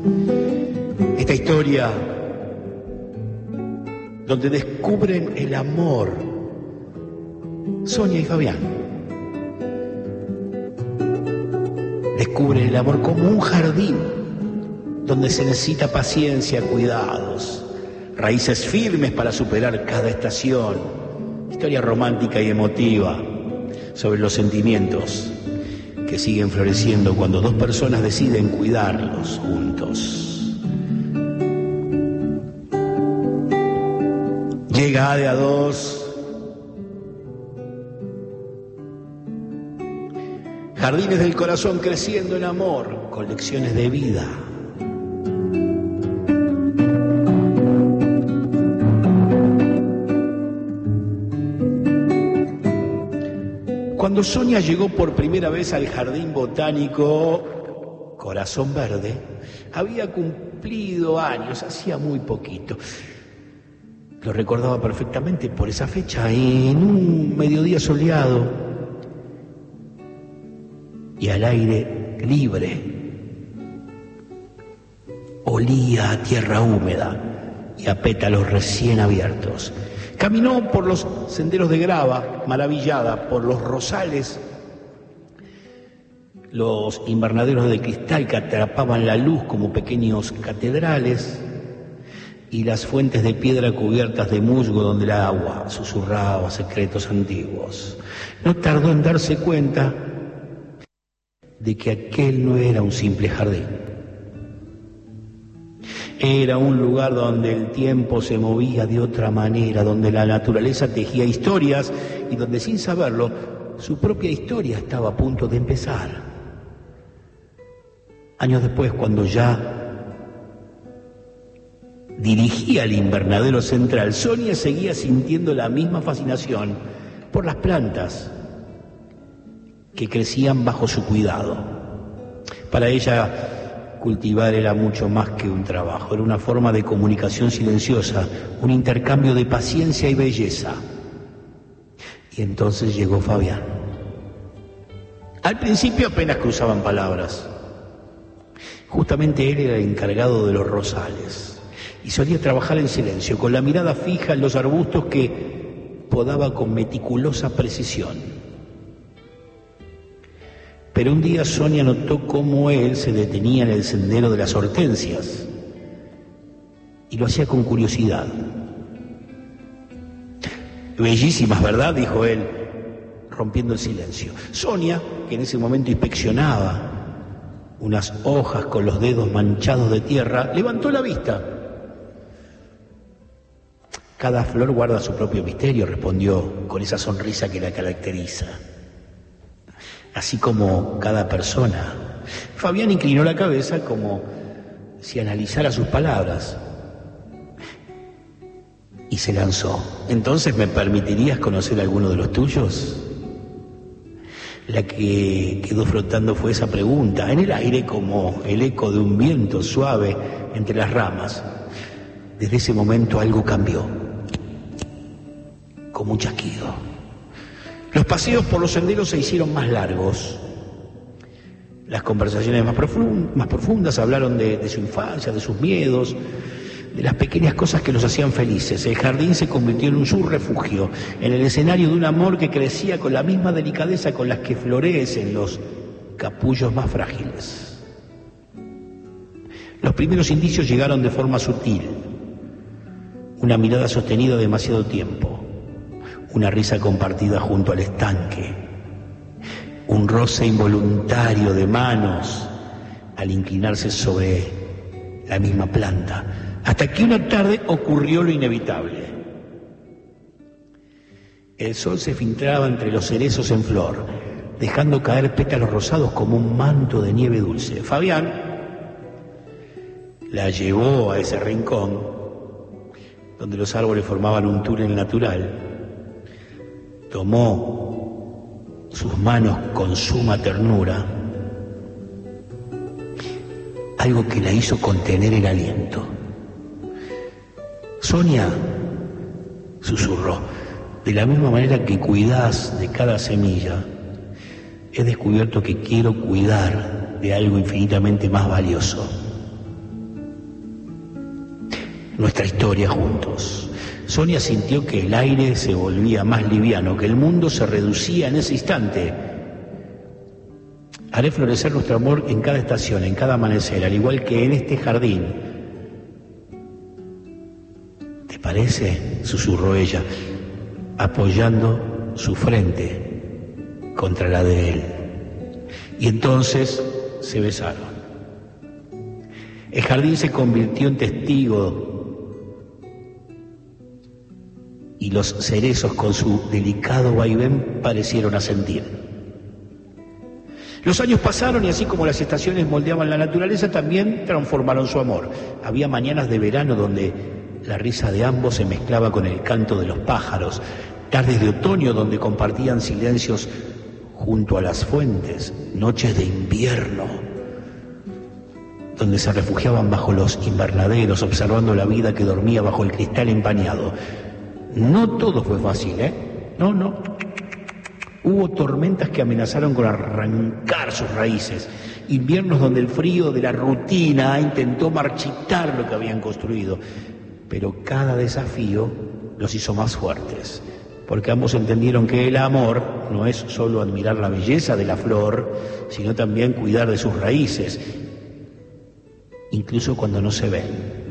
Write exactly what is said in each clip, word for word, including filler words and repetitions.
Esta historia donde descubren el amor Sonia y Fabián. Descubren el amor como un jardín donde se necesita paciencia, cuidados, raíces firmes para superar cada estación. Historia romántica y emotiva sobre los sentimientos que siguen floreciendo cuando dos personas deciden cuidarlos juntos. Llega A D A dos. Jardines del corazón creciendo en amor, con lecciones de vida. Cuando Sonia llegó por primera vez al jardín botánico Corazón Verde, había cumplido años, hacía muy poquito. Lo recordaba perfectamente por esa fecha, en un mediodía soleado y al aire libre. Olía a tierra húmeda y a pétalos recién abiertos. Caminó por los senderos de grava, maravillada por los rosales, los invernaderos de cristal que atrapaban la luz como pequeños catedrales y las fuentes de piedra cubiertas de musgo donde el agua susurraba secretos antiguos. No tardó en darse cuenta de que aquel no era un simple jardín. Era un lugar donde el tiempo se movía de otra manera, donde la naturaleza tejía historias y donde, sin saberlo, su propia historia estaba a punto de empezar. Años después, cuando ya dirigía el invernadero central, Sonia seguía sintiendo la misma fascinación por las plantas que crecían bajo su cuidado. Para ella, cultivar era mucho más que un trabajo, era una forma de comunicación silenciosa, un intercambio de paciencia y belleza. Y entonces llegó Fabián. Al principio apenas cruzaban palabras. Justamente él era el encargado de los rosales y solía trabajar en silencio, con la mirada fija en los arbustos que podaba con meticulosa precisión. Pero un día Sonia notó cómo él se detenía en el sendero de las hortensias y lo hacía con curiosidad. Bellísimas, ¿verdad?, dijo él, rompiendo el silencio. Sonia, que en ese momento inspeccionaba unas hojas con los dedos manchados de tierra, levantó la vista. Cada flor guarda su propio misterio, respondió con esa sonrisa que la caracteriza. Así como cada persona. Fabián inclinó la cabeza como si analizara sus palabras y se lanzó. ¿Entonces me permitirías conocer alguno de los tuyos? La que quedó flotando fue esa pregunta, en el aire como el eco de un viento suave entre las ramas. Desde ese momento algo cambió, como un chasquido. Los paseos por los senderos se hicieron más largos. Las conversaciones más, profund- más profundas hablaron de, de su infancia, de sus miedos, de las pequeñas cosas que los hacían felices. El jardín se convirtió en un subrefugio, en el escenario de un amor que crecía con la misma delicadeza con las que florecen los capullos más frágiles. Los primeros indicios llegaron de forma sutil. Una mirada sostenida demasiado tiempo. Una risa compartida junto al estanque, un roce involuntario de manos al inclinarse sobre la misma planta, hasta que una tarde ocurrió lo inevitable. El sol se filtraba entre los cerezos en flor, dejando caer pétalos rosados como un manto de nieve dulce. Fabián la llevó a ese rincón donde los árboles formaban un túnel natural. Tomó sus manos con suma ternura, algo que la hizo contener el aliento. Sonia, susurró, de la misma manera que cuidás de cada semilla, he descubierto que quiero cuidar de algo infinitamente más valioso, nuestra historia juntos. Sonia sintió que el aire se volvía más liviano, que el mundo se reducía en ese instante. Haré florecer nuestro amor en cada estación, en cada amanecer, al igual que en este jardín. ¿Te parece?, susurró ella, apoyando su frente contra la de él. Y entonces se besaron. El jardín se convirtió en testigo y los cerezos con su delicado vaivén parecieron asentir. Los años pasaron y así como las estaciones moldeaban la naturaleza, también transformaron su amor. Había mañanas de verano donde la risa de ambos se mezclaba con el canto de los pájaros, tardes de otoño donde compartían silencios junto a las fuentes, noches de invierno donde se refugiaban bajo los invernaderos observando la vida que dormía bajo el cristal empañado. No todo fue fácil, ¿eh? No, no. Hubo tormentas que amenazaron con arrancar sus raíces, inviernos donde el frío de la rutina intentó marchitar lo que habían construido, pero cada desafío los hizo más fuertes, porque ambos entendieron que el amor no es solo admirar la belleza de la flor, sino también cuidar de sus raíces, incluso cuando no se ven.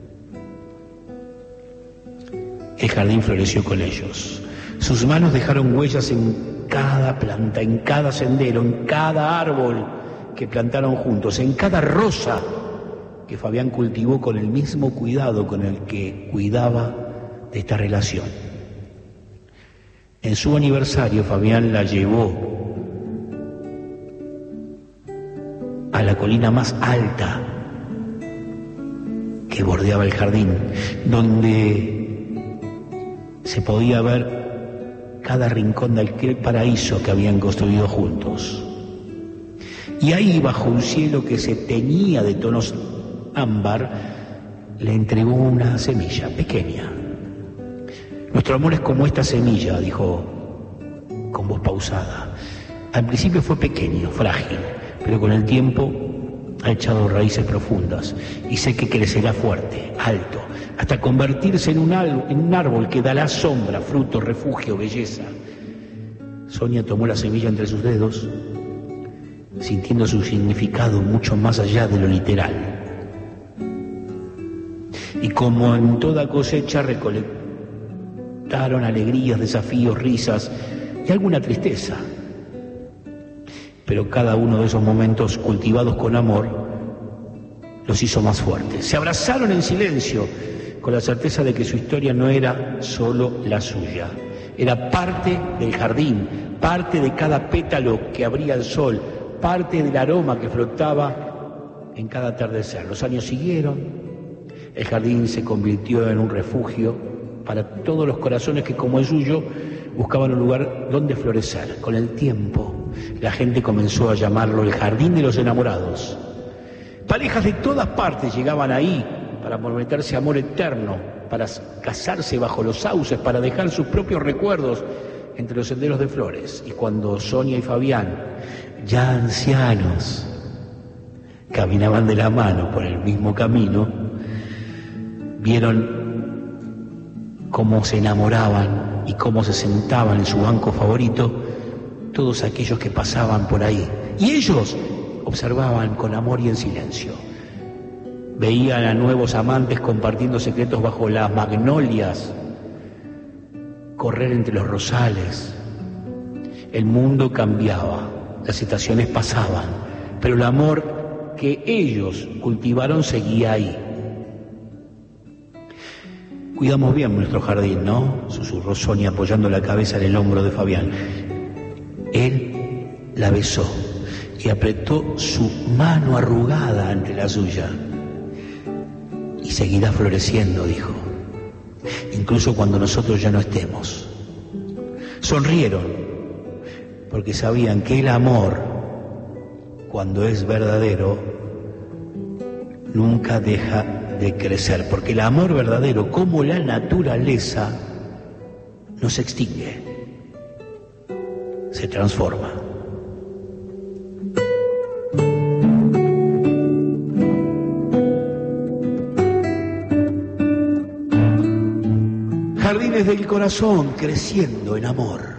El jardín floreció con ellos. Sus manos dejaron huellas en cada planta, en cada sendero, en cada árbol que plantaron juntos, en cada rosa que Fabián cultivó con el mismo cuidado con el que cuidaba de esta relación. En su aniversario, Fabián la llevó a la colina más alta que bordeaba el jardín, donde se podía ver cada rincón del paraíso que habían construido juntos. Y ahí, bajo un cielo que se teñía de tonos ámbar, le entregó una semilla pequeña. Nuestro amor es como esta semilla, dijo con voz pausada. Al principio fue pequeño, frágil, pero con el tiempo ha echado raíces profundas y sé que crecerá fuerte, alto, hasta convertirse en un, árbol, en un árbol que dará sombra, fruto, refugio, belleza. Sonia tomó la semilla entre sus dedos, sintiendo su significado mucho más allá de lo literal. Y como en toda cosecha, recolectaron alegrías, desafíos, risas y alguna tristeza. Pero cada uno de esos momentos cultivados con amor los hizo más fuertes. Se abrazaron en silencio, con la certeza de que su historia no era solo la suya. Era parte del jardín, parte de cada pétalo que abría el sol, parte del aroma que flotaba en cada atardecer. Los años siguieron, el jardín se convirtió en un refugio para todos los corazones que, como el suyo, buscaban un lugar donde florecer. Con el tiempo, la gente comenzó a llamarlo el jardín de los enamorados. Parejas de todas partes llegaban ahí para prometerse amor eterno, para casarse bajo los sauces, para dejar sus propios recuerdos entre los senderos de flores. Y cuando Sonia y Fabián, ya ancianos, caminaban de la mano por el mismo camino, vieron cómo se enamoraban y cómo se sentaban en su banco favorito todos aquellos que pasaban por ahí. Y ellos observaban con amor y en silencio. Veían a nuevos amantes compartiendo secretos bajo las magnolias, correr entre los rosales. El mundo cambiaba, las estaciones pasaban, pero el amor que ellos cultivaron seguía ahí. Cuidamos bien nuestro jardín, ¿no?, susurró Sonia apoyando la cabeza en el hombro de Fabián. Él la besó y apretó su mano arrugada ante la suya. Y seguirá floreciendo, dijo, incluso cuando nosotros ya no estemos. Sonrieron, porque sabían que el amor, cuando es verdadero, nunca deja de crecer, porque el amor verdadero, como la naturaleza, no se extingue, se transforma. jardines del corazón creciendo en amor.